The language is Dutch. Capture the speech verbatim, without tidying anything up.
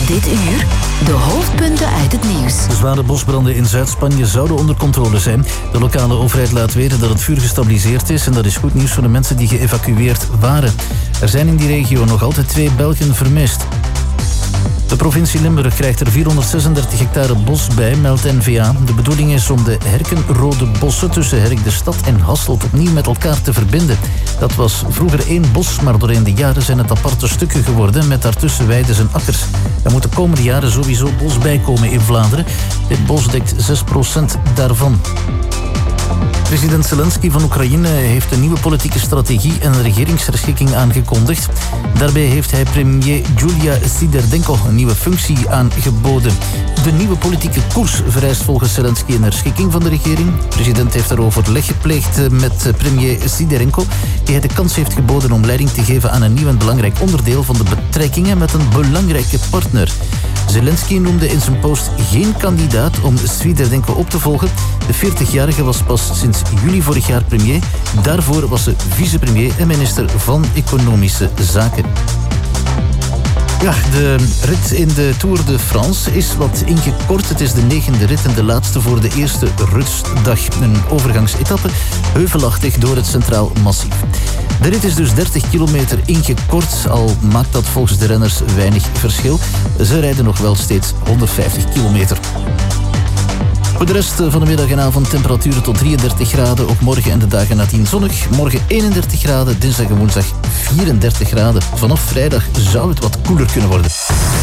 Dit uur de hoofdpunten uit het nieuws. De zware bosbranden in Zuid-Spanje zouden onder controle zijn. De lokale overheid laat weten dat het vuur gestabiliseerd is en dat is goed nieuws voor de mensen die geëvacueerd waren. Er zijn in die regio nog altijd twee Belgen vermist. De provincie Limburg krijgt er vierhonderdzesendertig hectare bos bij, meldt N V A. De bedoeling is om de herkenrode bossen tussen Herk de Stad en Hasselt opnieuw met elkaar te verbinden. Dat was vroeger één bos, maar doorheen de jaren zijn het aparte stukken geworden met daartussen weiden en akkers. Er moet de komende jaren sowieso bos bijkomen in Vlaanderen. Dit bos dekt zes procent daarvan. President Zelensky van Oekraïne heeft een nieuwe politieke strategie en een regeringsherschikking aangekondigd. Daarbij heeft hij premier Julia Siderdenko een nieuwe functie aangeboden. De nieuwe politieke koers vereist volgens Zelensky een herschikking van de regering. De president heeft daarover overleg gepleegd met premier Siderenko, die hij de kans heeft geboden om leiding te geven aan een nieuw en belangrijk onderdeel van de betrekkingen met een belangrijke partner. Zelensky noemde in zijn post geen kandidaat om Sviderdenko op te volgen. De veertigjarige was pas sinds juli vorig jaar premier. Daarvoor was ze vicepremier en minister van Economische Zaken. Ja, de rit in de Tour de France is wat ingekort. Het is de negende rit en de laatste voor de eerste rustdag. Een overgangsetappe, heuvelachtig door het Centraal Massief. De rit is dus dertig kilometer ingekort, al maakt dat volgens de renners weinig verschil. Ze rijden nog wel steeds honderdvijftig kilometer. Voor de rest van de middag en avond temperaturen tot drieëndertig graden. Ook morgen en de dagen nadien zonnig. Morgen eenendertig graden, dinsdag en woensdag vierendertig graden. Vanaf vrijdag zou het wat koeler kunnen worden.